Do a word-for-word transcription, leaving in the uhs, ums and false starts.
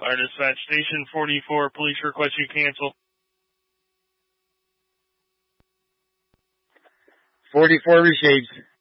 Fire dispatch station forty-four, police request you cancel. forty-four received.